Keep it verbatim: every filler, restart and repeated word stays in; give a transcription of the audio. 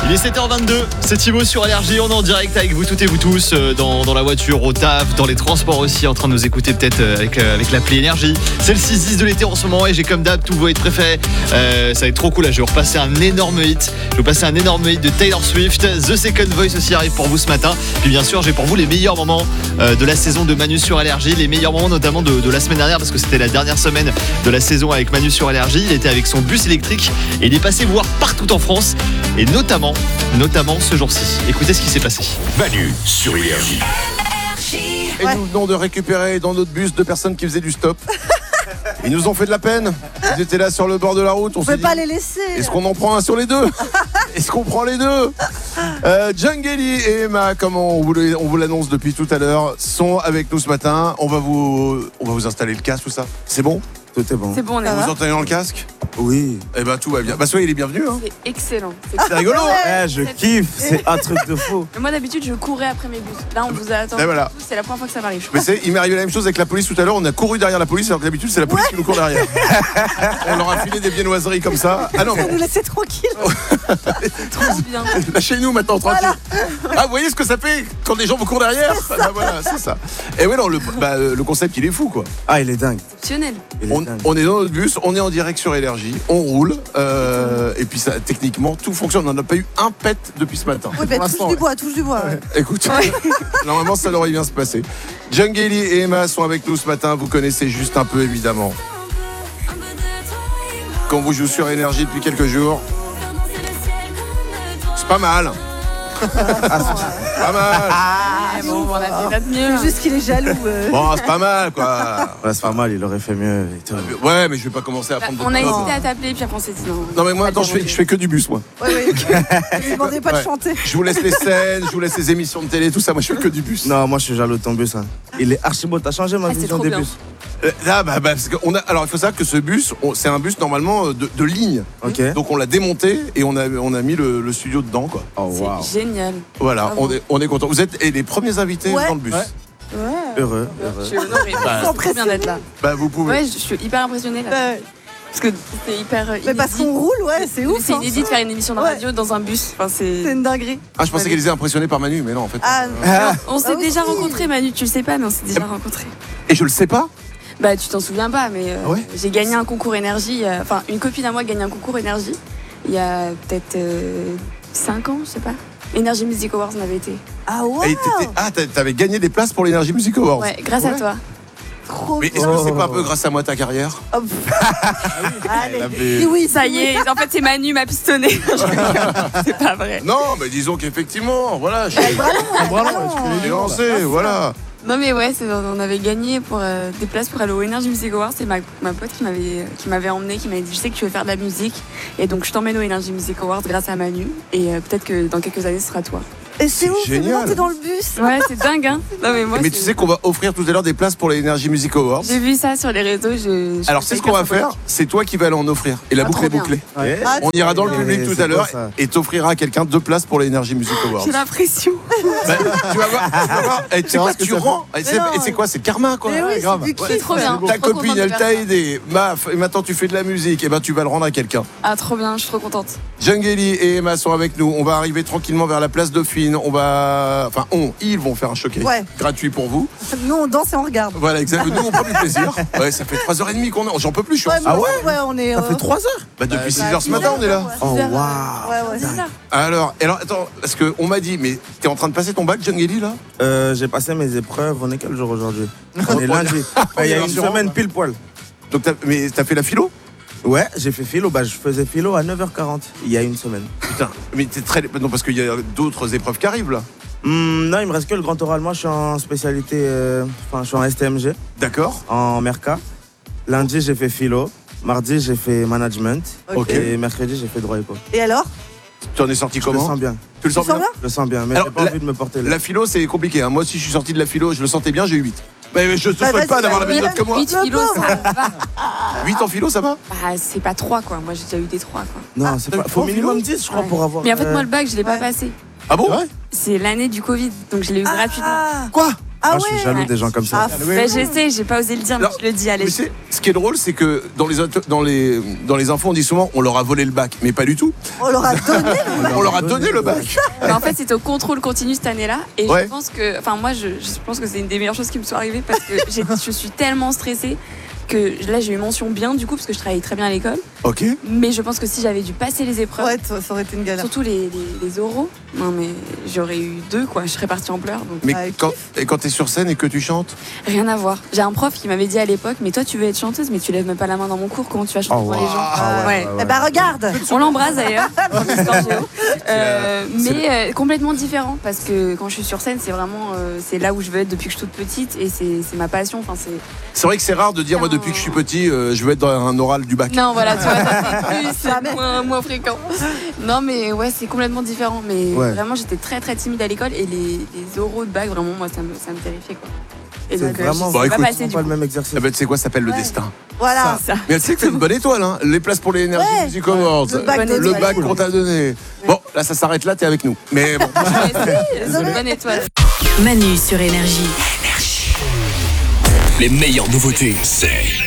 Il est sept heures vingt-deux, c'est Thibaut sur Énergie, on est en direct avec vous toutes et vous tous euh, dans, dans la voiture, au taf, dans les transports aussi, en train de nous écouter peut-être euh, avec, euh, avec l'appli Énergie. C'est le six dix de l'été en ce moment et j'ai comme d'hab tous vos hits préférés. Euh, ça va être trop cool là, je vais repasser un énorme hit. Je vais passer un énorme hit de Taylor Swift. The Second Voice aussi arrive pour vous ce matin. Puis bien sûr, j'ai pour vous les meilleurs moments euh, de la saison de Manu sur Énergie, les meilleurs moments notamment de, de la semaine dernière parce que c'était la dernière semaine de la saison avec Manu sur Énergie. Il était avec son bus électrique et il est passé voir partout en France et notamment notamment ce jour-ci. Écoutez ce qui s'est passé. Manu sur Énergie. Et nous venons de récupérer dans notre bus deux personnes qui faisaient du stop. Ils nous ont fait de la peine. Ils étaient là sur le bord de la route. On On s'est peut dit, pas les laisser. est-ce qu'on en prend un sur les deux? Est-ce qu'on prend les deux? euh, Jungeli et Emma, comme on vous, le- on vous l'annonce depuis tout à l'heure, sont avec nous ce matin. On va vous, on va vous installer le casque, tout ça. C'est bon? Tout est bon. C'est bon, on est Ça Vous va entendez dans le casque? Oui. Eh ben tout va bien. Bah soyez les bienvenus. Hein. C'est excellent. C'est C'est rigolo. Hein. Eh, je kiffe, c'est un truc de fou. Mais moi d'habitude je courais après mes bus. Là on vous a attendu. Et voilà. C'est la première fois que ça m'arrive. Mais c'est, il m'est arrivé la même chose avec la police tout à l'heure. On a couru derrière la police alors que d'habitude c'est la police qui nous court derrière. On leur a filé des viennoiseries comme ça. Ah non, Ça mais nous laisser tranquille. Trop bien. lâchez-nous maintenant tranquille. Ah, vous voyez ce que ça fait quand les gens vous courent derrière? Ah, bah, voilà, c'est ça. Et ouais, non, le, bah, le concept il est fou quoi. Ah, il est dingue. Exceptionnel. Il est On, dingue. on est dans notre bus, on est en direct sur Énergie, on roule, euh, et puis ça, techniquement tout fonctionne. On n'a pas eu un pet depuis ce matin. Oui, bah, Pour touche l'instant, du bois, touche du bois. ouais. écoute, normalement ça devrait bien se passer. Jungeli et Emma sont avec nous ce matin, vous connaissez juste un peu évidemment. Quand vous jouez sur Énergie depuis quelques jours, c'est pas mal. Pas mal. Ah, bon, on a fait notre mieux. là. C'est juste qu'il est jaloux. euh. Bon, c'est pas mal quoi. Ouais, c'est pas mal, il aurait fait mieux. et tout. Ouais, mais je vais pas commencer à Bah, prendre on a votre note. hésité à t'appeler puis après on s'est dit non. Non mais moi attends, je fais, je fais que du bus moi. Ouais, ouais. Je lui demandais pas Ouais. de chanter. Je vous laisse les scènes, je vous laisse les émissions de télé, tout ça, moi je fais que du bus. Non, moi je suis jaloux de ton bus. Hein. Il est archi beau, t'as changé ma Ah, c'est vision trop des bien. bus. Euh, Là, bah, bah, parce qu'on a, alors il faut savoir que ce bus, on- c'est un bus normalement euh, de, de ligne. Ok. Donc on l'a démonté et on a, on a mis le, le studio dedans quoi. Oh C'est waouh. génial. Voilà, Bravo. on est, on est content. Vous êtes et les premiers invités Ouais. dans le bus. Ouais. Ouais. Heureux, Je heureux. suis honorée. Bah, C'est trop bien d'être là. Bah vous pouvez. Ouais, je suis hyper impressionnée là. Ouais. Parce que c'est hyper. euh, Mais parce inédit. qu'on roule, ouais, c'est ouf. C'est hein. inédit de faire une émission de Ouais. radio dans un bus. Enfin, C'est c'est. une dinguerie. Ah je pensais qu'elle était impressionnée par Manu, mais non en fait. Ah, Euh, On s'est Ah, déjà aussi. rencontrés, Manu. Tu le sais pas, mais on s'est déjà rencontrés. Et je le sais pas. Bah, tu t'en souviens pas, mais euh, Ah ouais j'ai gagné un concours énergie. euh, Enfin, une copine à moi a gagné un concours énergie il y a peut-être cinq ans, je sais pas. Énergie Music Awards on avait été. ah ouais. Et t'étais- ah t'a- t'avais gagné des places pour l'Energy Music Awards. Ouais, grâce à Ouais. toi. Trop Mais bien. est-ce que c'est pas un peu grâce à moi ta carrière? Oh, pff. Elle Allez. avait- Dis oui, Ça y est, en fait, c'est Manu m'a pistonné. C'est pas vrai. Non, mais disons qu'effectivement, voilà, je Elle suis est ballon, elle est ballon. lancé, voilà. Non mais ouais, c'est- on avait gagné pour euh, des places pour aller au Energy Music Awards. C'est ma, ma pote qui m'avait qui m'avait emmené, qui m'avait dit je sais que tu veux faire de la musique et donc je t'emmène au Energy Music Awards grâce à Manu et euh, peut-être que dans quelques années ce sera toi. Et c'est C'est ouf, c'est génial. monté dans le bus. Ouais, c'est dingue hein. Non mais moi Mais tu c'est- sais qu'on va offrir tout à l'heure des places pour les Energy Music Awards. j'ai vu ça sur les réseaux. Je, je Alors suis c'est ce qu'on va hyper faire, c'est toi qui vas aller en offrir. Et la Ah, boucle trop est bien. bouclée. Ouais. Ah, On ira dans le c'est public bien. tout C'est à l'heure beau, ça. et t'offrira à quelqu'un deux places pour les Energy Music Awards. J'ai la pression. Bah, tu vas voir, tu vas voir. Et tu sais voir quoi, ce que tu ça rends. Et c'est non. et c'est quoi, c'est karma quoi. Mais oui, grave. c'est du Ouais. kiff. C'est trop bien. Ta Trop contente copine, de elle faire t'a ça. aidé, maf, et maintenant tu fais de la musique, et ben tu vas le rendre à quelqu'un. Ah trop bien, je suis trop contente. Jungeli et Emma sont avec nous. On va arriver tranquillement vers la place Dauphine. On va, enfin, on, ils vont faire un showcase Ouais. gratuit pour vous. Nous, on danse et on regarde. Voilà, exactement. Nous, on prend du plaisir. Ouais, ça fait trois heures trente qu'on est. J'en peux plus, je suis Ouais, en- mais Ah ouais. ouais, on est. Ça fait euh, trois heures. Bah depuis six bah, heures ce matin, on est là. ouais. Oh Six heures. waouh. Ouais, ouais. C'est ça. Alors, alors, attends, parce que on m'a dit, mais t'es en train de passer ton bac, Jungeli, là? Euh, J'ai passé mes épreuves. On est quel jour aujourd'hui? On est On- lundi. Bah, Il y a on est une sur- semaine pile poil. Donc, t'as, mais t'as fait la philo? Ouais, j'ai fait philo. Bah, je faisais philo à neuf heures quarante. Il y a une semaine. Putain, mais t'es très. Non, parce qu'il y a d'autres épreuves qui arrivent, là. Hmm, non, il me reste que le grand oral. Moi, je suis en spécialité. euh, Enfin, je suis en S T M G, D'accord. en Merca. Lundi, j'ai fait philo. Mardi, j'ai fait management. Ok. Et mercredi, j'ai fait droit éco. Et alors? Tu en es sorti Je le comment? sens bien. Tu le sens Tu sens bien? Je le sens bien. Mais Alors, j'ai pas la- envie de me porter là. La philo, c'est compliqué. Hein. Moi aussi, je suis sorti de la philo, je le sentais bien, j'ai eu huit. Mais je te Bah, souhaite vas-y, pas d'avoir la vas-y. même note que moi. huit kilos, ça va. huit en philo, ça va? Bah, c'est pas trois quoi. Moi j'ai déjà eu des trois quoi. Non, c'est t'as pas. eu Faut trois minimum philo dix, je crois, Ouais. pour avoir. Mais en fait euh, moi le bac je l'ai pas ouais. passé. Ah bon? Ouais. C'est l'année du Covid donc je l'ai eu gratuitement. Ah, Quoi? Ah Moi, je suis ouais. jaloux Ouais. des gens comme ça. Ah, Oui. Bah, je sais, j'ai pas osé le dire, mais Alors, je le dis, allez. Mais c'est- ce qui est drôle, c'est que dans les, auto- dans, les, dans les infos, on dit souvent on leur a volé le bac. Mais pas du tout. On leur a donné le On leur a donné le bac. Mais en fait, c'était au contrôle continu cette année-là. Et Ouais. je pense que, enfin, moi, je, je pense que c'est une des meilleures choses qui me soit arrivée parce que j'ai- je suis tellement stressée que là, j'ai eu mention bien du coup parce que je travaillais très bien à l'école. Ok. Mais je pense que si j'avais dû passer les épreuves, Ouais, ça ça aurait été une galère. surtout les, les, les oraux, non mais j'aurais eu deux quoi. Je serais partie en pleurs. Donc Mais Ouais, quand, et quand t'es sur scène et que tu chantes rien à voir. J'ai un prof qui m'avait dit à l'époque, mais toi, tu veux être chanteuse, mais tu lèves même pas la main dans mon cours. Comment tu vas chanter Oh, devant les gens Ah ouais, Ouais. ouais, ouais. Eh ben regarde. On l'embrasse d'ailleurs, prof d'histoire géo. Euh, mais euh, complètement différent parce que quand je suis sur scène, c'est vraiment euh, c'est là où je veux être depuis que je suis toute petite et c'est c'est ma passion. Enfin, c'est C'est vrai que c'est rare de dire moi depuis que je suis petit, euh, je veux être dans un oral du bac. non voilà, tu vois, ça c'est plus c'est Jamais. moins, moins fréquent. Non mais ouais, c'est complètement différent. Mais Ouais. vraiment, j'étais très très timide à l'école et les, les oraux de bac, vraiment moi ça me ça me terrifiait quoi. Et C'est donc, euh, vraiment je Bon, sais pas écoute, passer C'est du pas coup. le même exercice. Eh ben, tu sais quoi, ça s'appelle le Ouais. destin. Voilà. Ça. Mais tu sais que t'as une bonne étoile, hein. Les places pour les Energy Ouais. Music Awards. Le bac Bonne de Le étoile. bac qu'on t'a donné. Bon, là ça s'arrête là, t'es avec nous. Mais bon. Ouais, si, c'est une bonne étoile. Manu sur Énergie. Les meilleures nouveautés, c'est